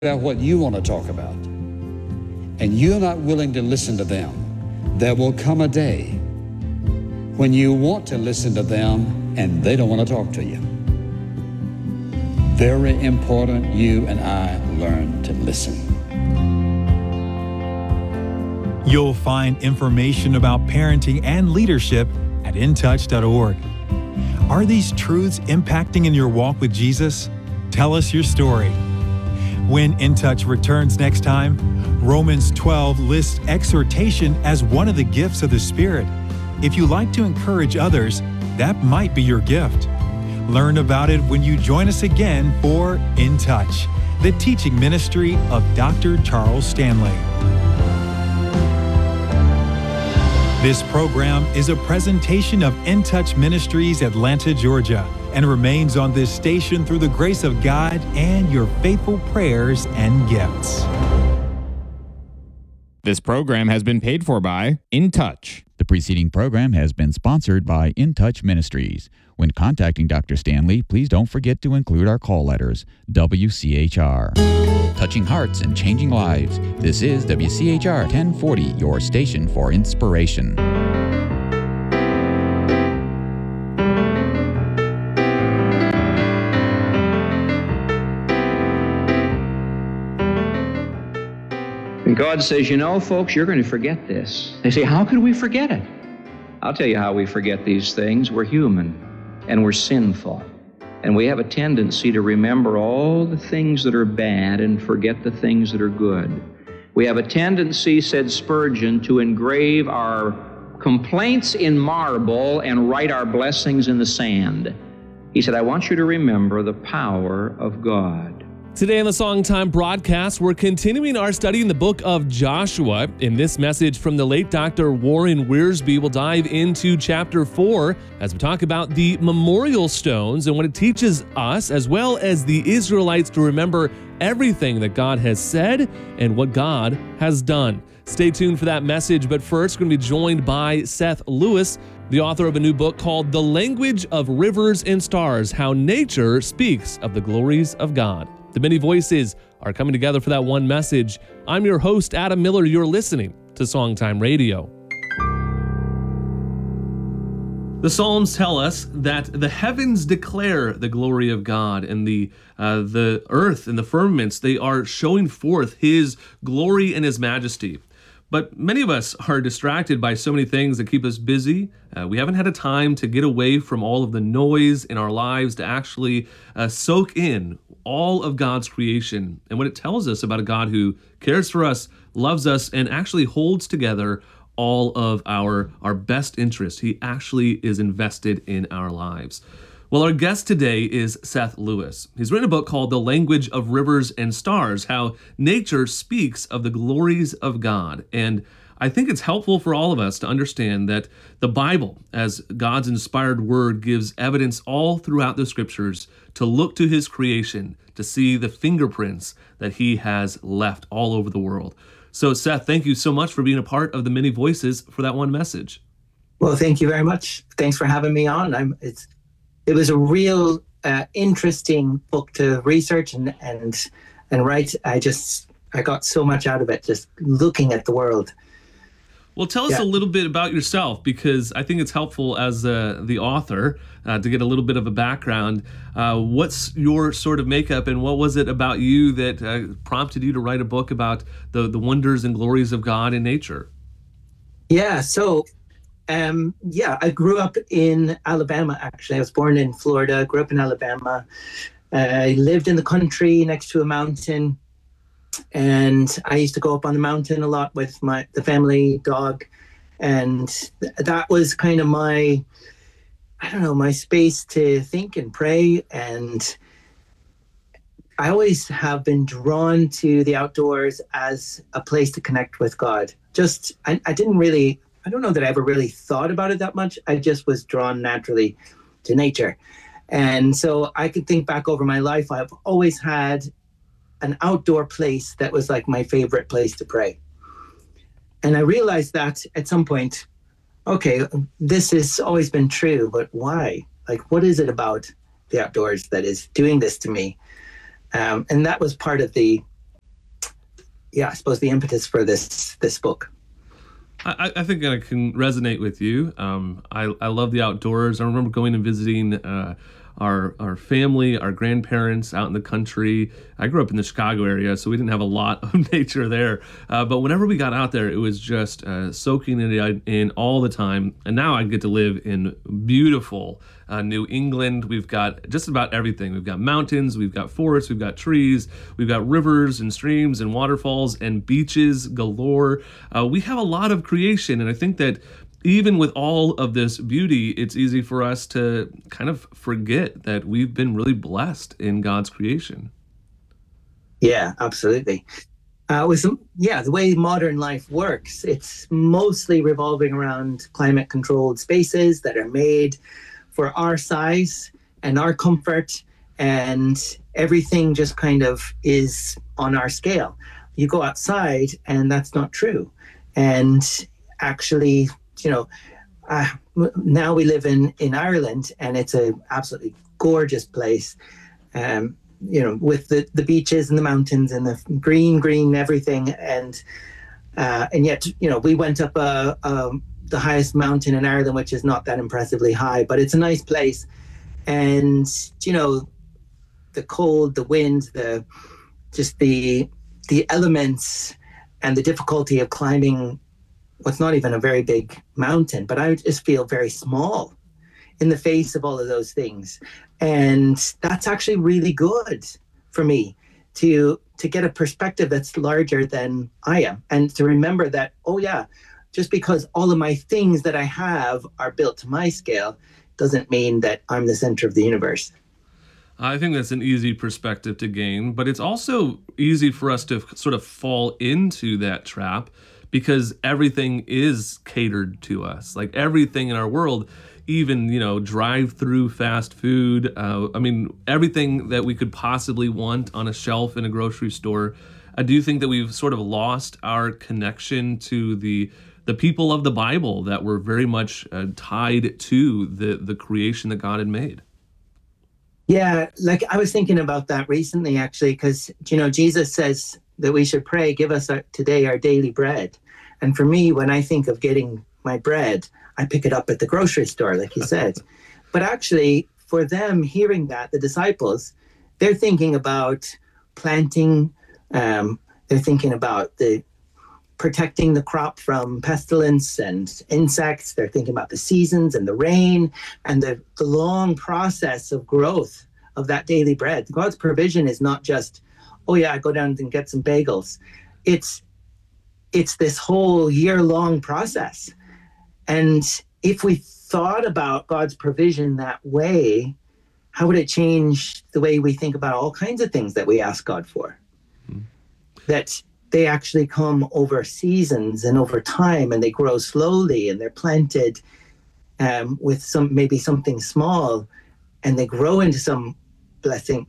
about what you want to talk about, and you're not willing to listen to them, there will come a day when you want to listen to them and they don't want to talk to you. Very important you and I learn to listen. You'll find information about parenting and leadership at intouch.org. Are these truths impacting in your walk with Jesus? Tell us your story. When In Touch returns next time, Romans 12 lists exhortation as one of the gifts of the Spirit. If you like to encourage others, that might be your gift. Learn about it when you join us again for In Touch, the teaching ministry of Dr. Charles Stanley. This program is a presentation of In Touch Ministries, Atlanta, Georgia, and remains on this station through the grace of God and your faithful prayers and gifts. This program has been paid for by In Touch. The preceding program has been sponsored by In Touch Ministries. When contacting Dr. Stanley, please don't forget to include our call letters, WCHR. Touching hearts and changing lives. This is WCHR 1040, your station for inspiration. And God says, you know, folks, you're going to forget this. They say, how could we forget it? I'll tell you how we forget these things. We're human, and we're sinful. And we have a tendency to remember all the things that are bad and forget the things that are good. We have a tendency, said Spurgeon, to engrave our complaints in marble and write our blessings in the sand. He said, I want you to remember the power of God. Today on the Songtime broadcast, we're continuing our study in the book of Joshua. In this message from the late Dr. Warren Wiersbe, we'll dive into chapter 4 as we talk about the memorial stones and what it teaches us, as well as the Israelites, to remember everything that God has said and what God has done. Stay tuned for that message, but first, we're going to be joined by Seth Lewis, the author of a new book called The Language of Rivers and Stars: How Nature Speaks of the Glories of God. The many voices are coming together for that one message. I'm your host, Adam Miller. You're listening to Songtime Radio. The Psalms tell us that the heavens declare the glory of God, and the earth and the firmaments, they are showing forth His glory and His majesty. But many of us are distracted by so many things that keep us busy. We haven't had a time to get away from all of the noise in our lives to actually soak in all of God's creation and what it tells us about a God who cares for us, loves us, and actually holds together all of our best interests. He actually is invested in our lives. Well, our guest today is Seth Lewis. He's written a book called The Language of Rivers and Stars: How Nature Speaks of the Glories of God. And I think it's helpful for all of us to understand that the Bible, as God's inspired word, gives evidence all throughout the scriptures to look to His creation, to see the fingerprints that He has left all over the world. So, Seth, thank you so much for being a part of the many voices for that one message. Well, thank you very much. Thanks for having me on. It was a real interesting book to research and write. I got so much out of it just looking at the world. Well, tell us a little bit about yourself, because I think it's helpful as the author to get a little bit of a background. What's your sort of makeup, and what was it about you that prompted you to write a book about the wonders and glories of God in nature? I grew up in Alabama, actually. I was born in Florida, grew up in Alabama. I lived in the country next to a mountain, and I used to go up on the mountain a lot with the family dog. And that was kind of my space to think and pray. And I always have been drawn to the outdoors as a place to connect with God. I don't know that I ever really thought about it that much. I just was drawn naturally to nature. And so I could think back over my life. I've always had an outdoor place that was like my favorite place to pray. And I realized that at some point, okay, this has always been true, but why? Like, what is it about the outdoors that is doing this to me? And that was part of the I suppose the impetus for this book. I think I can resonate with you. I love the outdoors. I remember going and visiting our family, our grandparents out in the country. I grew up in the Chicago area, so we didn't have a lot of nature there. But whenever we got out there, it was just soaking it in all the time. And now I get to live in beautiful New England. We've got just about everything. We've got mountains, we've got forests, we've got trees, we've got rivers and streams and waterfalls and beaches galore. We have a lot of creation, and I think that even with all of this beauty, it's easy for us to kind of forget that we've been really blessed in God's creation. Yeah, absolutely. The way modern life works, it's mostly revolving around climate-controlled spaces that are made for our size and our comfort, and everything just kind of is on our scale. You go outside, and that's not true. And actually, now we live in Ireland, and it's a absolutely gorgeous place. With the beaches and the mountains and the green everything, and yet we went up the highest mountain in Ireland, which is not that impressively high, but it's a nice place. And the cold, the wind, the elements, and the difficulty of climbing what's not even a very big mountain, but I just feel very small in the face of all of those things. And that's actually really good for me to get a perspective that's larger than I am, and to remember that, just because all of my things that I have are built to my scale doesn't mean that I'm the center of the universe. I think that's an easy perspective to gain, but it's also easy for us to sort of fall into that trap because everything is catered to us. Like everything in our world, even, drive-through fast food, everything that we could possibly want on a shelf in a grocery store. I do think that we've sort of lost our connection to the people of the Bible that were very much tied to the creation that God had made. Yeah, like I was thinking about that recently, actually, because, Jesus says that we should pray, give us today our daily bread. And for me, when I think of getting my bread, I pick it up at the grocery store, like you said. But actually, for them, hearing that, the disciples, they're thinking about planting, they're thinking about protecting the crop from pestilence and insects. They're thinking about the seasons and the rain and the long process of growth of that daily bread. God's provision is not just, I go down and get some bagels. It's this whole year-long process. And if we thought about God's provision that way, how would it change the way we think about all kinds of things that we ask God for? Mm-hmm. That they actually come over seasons and over time, and they grow slowly, and they're planted with maybe something small, and they grow into some blessing.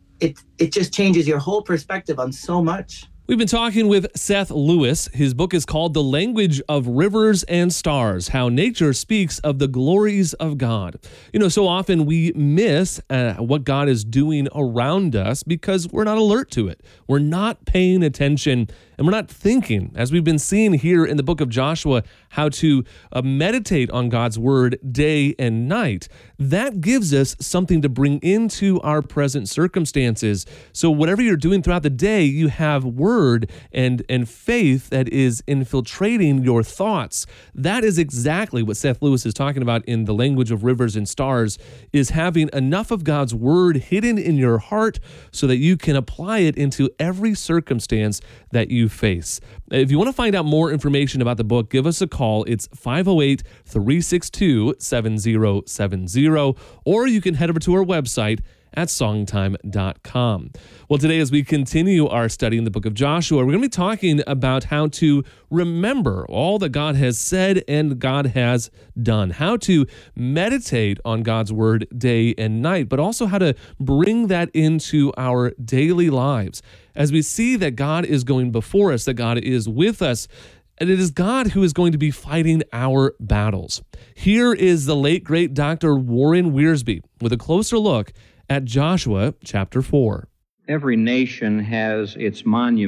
It just changes your whole perspective on so much. We've been talking with Seth Lewis. His book is called The Language of Rivers and Stars, How Nature Speaks of the Glories of God. So often we miss what God is doing around us because we're not alert to it. We're not paying attention, and we're not thinking, as we've been seeing here in the book of Joshua, how to meditate on God's word day and night. That gives us something to bring into our present circumstances. So whatever you're doing throughout the day, you have word and faith that is infiltrating your thoughts. That is exactly what Seth Lewis is talking about in The Language of Rivers and Stars, is having enough of God's word hidden in your heart so that you can apply it into every circumstance that you face. If you want to find out more information about the book, give us a call. It's 508-362-7070, or you can head over to our website at songtime.com. Well, today, as we continue our study in the book of Joshua, we're going to be talking about how to remember all that God has said and God has done, how to meditate on God's word day and night, but also how to bring that into our daily lives. As we see that God is going before us, that God is with us, and it is God who is going to be fighting our battles. Here is the late, great Dr. Warren Wiersbe with a closer look at Joshua chapter 4. Every nation has its monument.